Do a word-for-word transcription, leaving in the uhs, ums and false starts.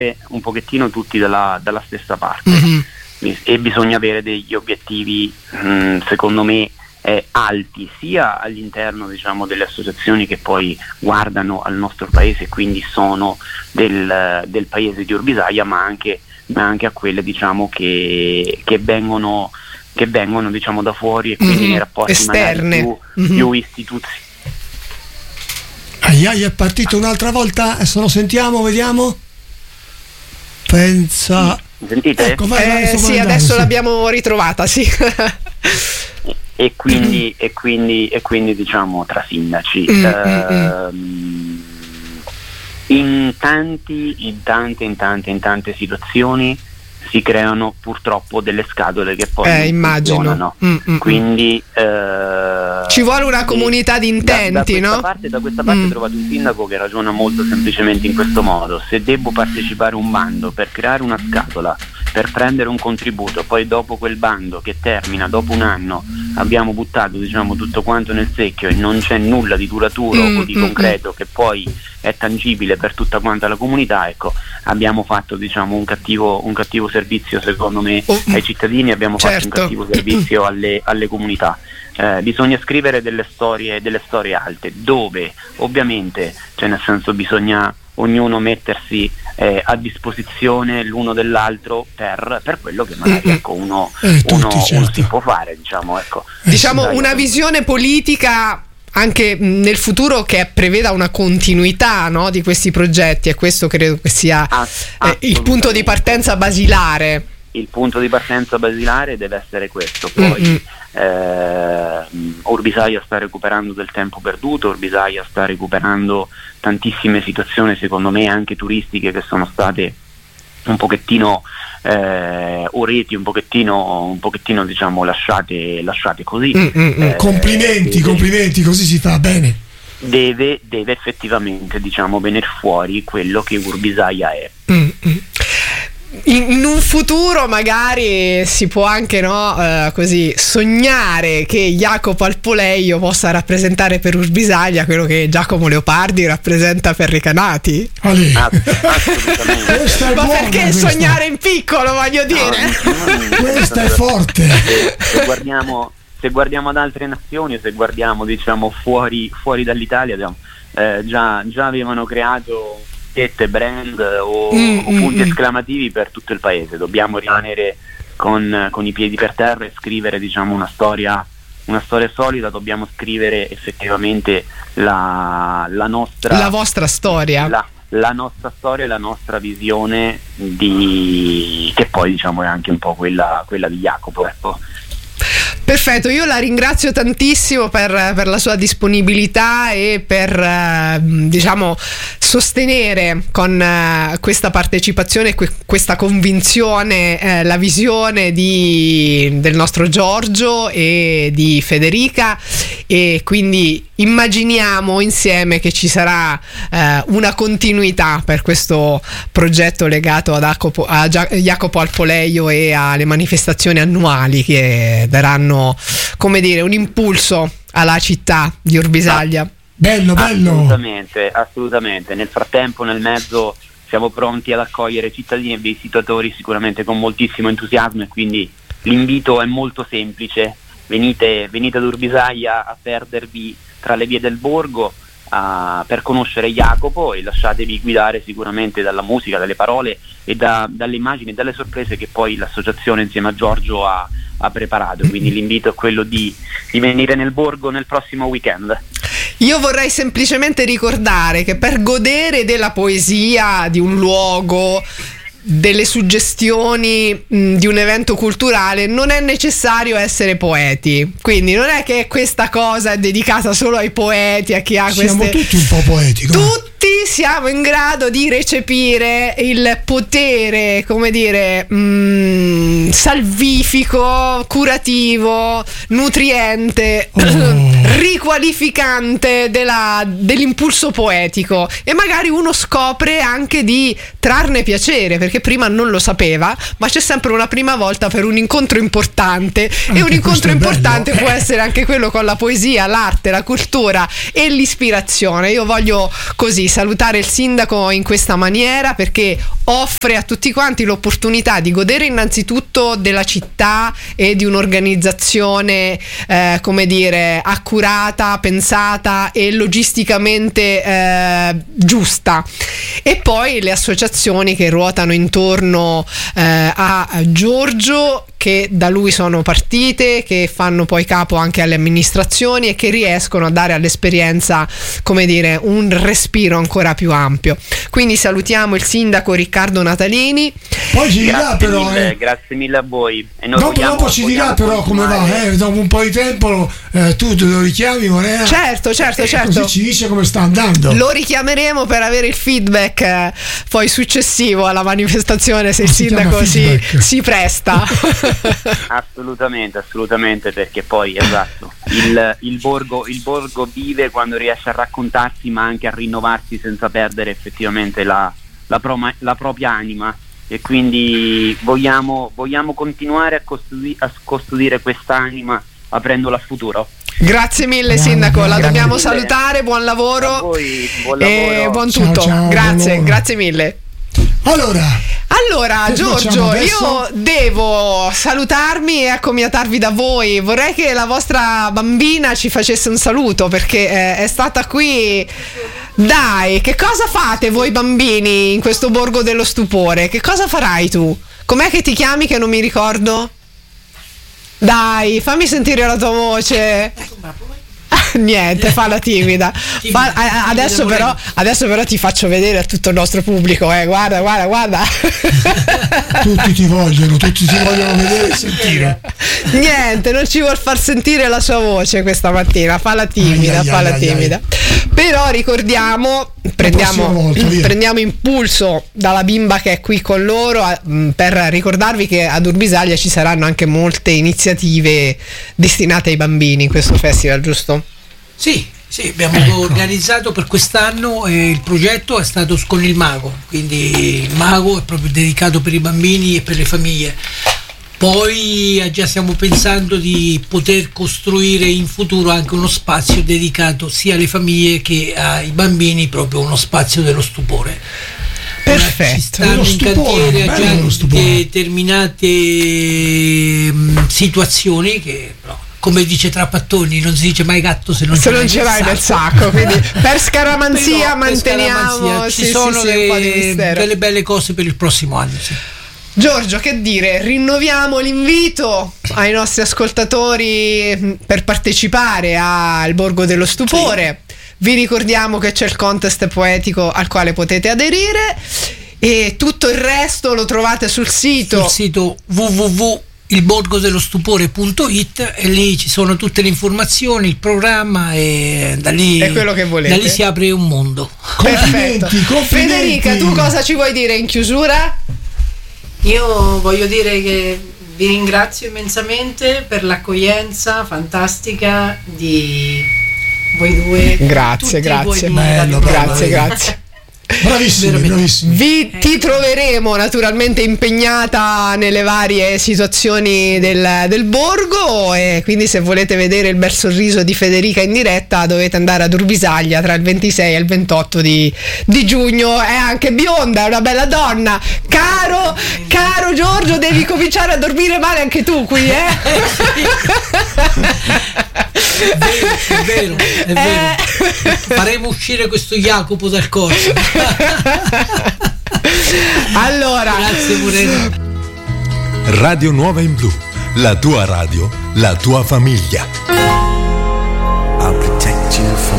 un pochettino tutti dalla, dalla stessa parte, mm-hmm. e bisogna avere degli obiettivi mh, secondo me eh, alti, sia all'interno, diciamo, delle associazioni che poi guardano al nostro paese e quindi sono del, del paese di Urbisaia, ma anche, ma anche a quelle, diciamo, che, che vengono che vengono diciamo da fuori, e quindi mm-hmm. nei rapporti esterne, magari più, mm-hmm. più istituzionali. Aiai, è partito un'altra volta, adesso lo sentiamo, vediamo. Pensa. Sentite? Ecco, vai, vai, eh, sì, andare, adesso sì. l'abbiamo ritrovata, sì. e quindi e quindi e quindi diciamo tra sindaci Mm, ehm, in tanti in tante in tante in tante situazioni si creano purtroppo delle scatole che poi eh, non immagino. funzionano. Mm, mm, Quindi eh, ci vuole una comunità di intenti, da, da no? questa parte, da questa parte Mm. ho trovato un sindaco che ragiona molto semplicemente in questo modo: se devo partecipare a un bando per creare una scatola, per prendere un contributo, poi dopo quel bando che termina, dopo un anno abbiamo buttato, diciamo, tutto quanto nel secchio e non c'è nulla di duraturo Mm, o di mm, concreto che poi è tangibile per tutta quanta la comunità, ecco, abbiamo fatto, diciamo, un cattivo, un cattivo servizio, secondo me, Oh, ai cittadini, abbiamo certo. fatto un cattivo servizio alle, alle comunità. Eh, bisogna scrivere delle storie, delle storie alte, dove ovviamente, cioè nel senso, bisogna ognuno mettersi eh, a disposizione l'uno dell'altro per, per quello che magari Mm-mm. ecco, uno, Eh, tutti, uno, certo. uno si può fare, diciamo, ecco. Diciamo Dai, una ecco. visione politica anche nel futuro che preveda una continuità, no, di questi progetti, e questo credo che sia Ass- eh, il punto di partenza basilare. Il punto di partenza basilare deve essere questo. Poi Mm-hmm. eh, Urbisaia sta recuperando del tempo perduto, Urbisaia sta recuperando tantissime situazioni, secondo me anche turistiche, che sono state un pochettino eh, o reti un pochettino un pochettino diciamo lasciate lasciate così. Mm-hmm. Eh, Complimenti, deve, complimenti, così si fa bene. deve, deve effettivamente, diciamo, venire fuori quello che Urbisaia è. Mm-hmm. In, in un futuro magari si può anche, no, eh, così sognare che Jacopo Alpoleio possa rappresentare per Urbisaia quello che Giacomo Leopardi rappresenta per Recanati. Ale. Ass- assolutamente. Questa è Ma buona, perché questa. sognare in piccolo, voglio dire? No, Questa è forte. Se, se guardiamo se guardiamo ad altre nazioni, se guardiamo, diciamo, fuori fuori dall'Italia, diciamo, eh, già, già avevano creato etichette, brand o, Mm, o punti mm, esclamativi per tutto il paese. Dobbiamo rimanere con, con i piedi per terra e scrivere, diciamo, una storia una storia solida. Dobbiamo scrivere effettivamente la, la nostra La vostra storia. la, la nostra storia e la nostra visione, di che poi, diciamo, è anche un po' quella, quella di Jacopo, ecco. Perfetto, io la ringrazio tantissimo per, per la sua disponibilità e per eh, diciamo sostenere con eh, questa partecipazione, que- questa convinzione, eh, la visione di, del nostro Giorgio e di Federica, e quindi immaginiamo insieme che ci sarà eh, una continuità per questo progetto legato ad Jacopo, a Gia- Jacopo Alpoleio e alle manifestazioni annuali che daranno, come dire, un impulso alla città di Urbisalia. Bello, bello. Assolutamente, assolutamente. Nel frattempo, nel mezzo, siamo pronti ad accogliere cittadini e visitatori sicuramente con moltissimo entusiasmo, e quindi l'invito è molto semplice: venite, venite ad Urbisaia a perdervi tra le vie del borgo uh, per conoscere Jacopo, e lasciatevi guidare sicuramente dalla musica, dalle parole e da, dalle immagini e dalle sorprese che poi l'associazione insieme a Giorgio ha, ha preparato. Quindi l'invito è quello di, di venire nel borgo nel prossimo weekend. Io vorrei semplicemente ricordare che per godere della poesia di un luogo, delle suggestioni mh, di un evento culturale, non è necessario essere poeti. Quindi non è che questa cosa è dedicata solo ai poeti, a chi ha Siamo queste... tutti un po' poetico. Tutti siamo in grado di recepire il potere, come dire, mh, salvifico, curativo, nutriente, Oh. riqualificante della, dell'impulso poetico, e magari uno scopre anche di trarne piacere, perché che prima non lo sapeva, ma c'è sempre una prima volta per un incontro importante, anche e un incontro importante può essere anche quello con la poesia, l'arte, la cultura e l'ispirazione. Io voglio così salutare il sindaco in questa maniera, perché offre a tutti quanti l'opportunità di godere innanzitutto della città e di un'organizzazione eh, come dire accurata, pensata e logisticamente eh, giusta, e poi le associazioni che ruotano intorno eh, a Giorgio, che da lui sono partite, che fanno poi capo anche alle amministrazioni e che riescono a dare all'esperienza, come dire, un respiro ancora più ampio. Quindi salutiamo il sindaco Riccardo Natalini. Poi ci dirà grazie però mille, eh. grazie mille a voi. E noi dopo, vogliamo, dopo ci dirà però come va, eh? Dopo un po' di tempo eh, tu te lo richiami, Morea. Certo, certo, eh, certo. Così ci dice come sta andando. Lo richiameremo per avere il feedback eh, poi successivo alla manifestazione, se il Si sindaco si, chiama si presta. Assolutamente, assolutamente, perché poi esatto, il, il borgo il borgo vive quando riesce a raccontarsi, ma anche a rinnovarsi senza perdere effettivamente la, la, proma, la propria anima, e quindi vogliamo, vogliamo continuare a, custodi- a custodire quest'anima aprendola al futuro. Grazie mille Bravo, sindaco, la grazie dobbiamo mille. salutare, buon lavoro, A voi, buon e lavoro. buon Ciao, tutto. ciao, buon Grazie, lavoro. grazie mille. Allora, Allora che Giorgio, facciamo adesso? io devo salutarmi e accomiatarvi da voi. Vorrei che la vostra bambina ci facesse un saluto, perché eh, è stata qui. Dai, che cosa fate voi bambini in questo borgo dello stupore? Che cosa farai tu? Com'è che ti chiami, che non mi ricordo? Dai, fammi sentire la tua voce. Niente, fa la timida. Fa, a- adesso, però, adesso però ti faccio vedere a tutto il nostro pubblico, eh. Guarda, guarda, guarda. tutti ti vogliono, tutti ti vogliono vedere e sentire. Niente, non ci vuol far sentire la sua voce questa mattina. Fa la timida, Ai, ai, fa ai, la ai, timida. Però ricordiamo, prendiamo, prossima volta, via. prendiamo impulso dalla bimba che è qui con loro a- mh, per ricordarvi che ad Urbisaglia ci saranno anche molte iniziative destinate ai bambini in questo festival, giusto? Sì, sì, abbiamo Ecco. organizzato per quest'anno e il progetto è stato con il Mago, quindi il Mago è proprio dedicato per i bambini e per le famiglie. Poi eh, già stiamo pensando di poter costruire in futuro anche uno spazio dedicato sia alle famiglie che ai bambini, proprio uno spazio dello stupore. Ora Perfetto. ci stanno Dello in stupore, cantiere bello già dello stupore. determinate mh, situazioni che però, come dice Trapattoni, non si dice mai gatto se non Se ce non l'hai ce nel l'hai nel sacco. sacco, quindi per scaramanzia Però, per manteniamo scaramanzia, ci sì, sì, sono sì, un po' di delle, mistero. delle belle cose per il prossimo anno, sì. Giorgio, che dire, rinnoviamo l'invito ai nostri ascoltatori mh, per partecipare al Borgo dello Stupore. Vi ricordiamo che c'è il contest poetico al quale potete aderire, e tutto il resto lo trovate sul sito. Sul sito w w w punto il borgo dello stupore punto it, e lì ci sono tutte le informazioni, il programma, e da lì, È quello che volete. da lì si apre un mondo. Perfetto. Complimenti, complimenti. Federica, tu cosa ci vuoi dire in chiusura? Io voglio dire che vi ringrazio immensamente per l'accoglienza fantastica di voi due. Grazie, tutti grazie. voi di Bello, Radio bello. Brava. Grazie, grazie. Bravissimi, Veramente. bravissimi. Vi, ti troveremo naturalmente impegnata nelle varie situazioni del, del borgo, e quindi se volete vedere il bel sorriso di Federica in diretta dovete andare ad Urbisaglia tra il ventisei e il ventotto di, di giugno. È anche bionda, è una bella donna. Caro, caro Giorgio, devi cominciare a dormire male anche tu qui, eh? È vero, è vero, è vero. Eh. Faremo uscire questo Jacopo dal corpo. Allora, Grazie Moreno. Radio Nuova in Blu, la tua radio, la tua famiglia.